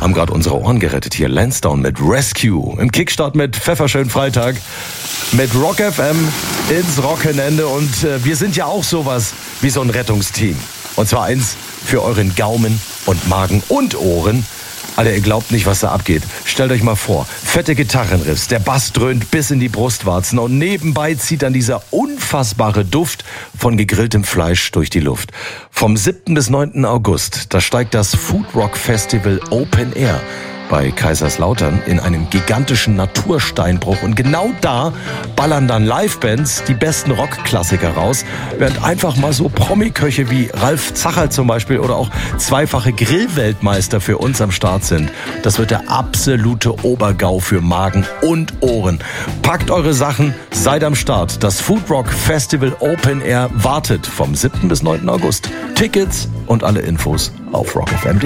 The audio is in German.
haben gerade unsere Ohren gerettet hier. Lansdowne mit Rescue. Im Kickstart mit Pfefferschön Freitag. Mit Rock FM ins Wochenende. Und wir sind ja auch sowas wie so ein Rettungsteam. Und zwar eins für euren Gaumen und Magen und Ohren. Alter, ihr glaubt nicht, was da abgeht. Stellt euch mal vor, fette Gitarrenriffs, der Bass dröhnt bis in die Brustwarzen und nebenbei zieht dann dieser unfassbare Duft von gegrilltem Fleisch durch die Luft. Vom 7. bis 9. August, da steigt das Food Rock Festival Open Air bei Kaiserslautern in einem gigantischen Natursteinbruch. Und genau da ballern dann Livebands die besten Rockklassiker raus, während einfach mal so Promiköche wie Ralf Zacherl zum Beispiel oder auch zweifache Grillweltmeister für uns am Start sind. Das wird der absolute Obergau für Magen und Ohren. Packt eure Sachen, seid am Start. Das Food Rock Festival Open Air wartet vom 7. bis 9. August. Tickets und alle Infos auf rockfm.de.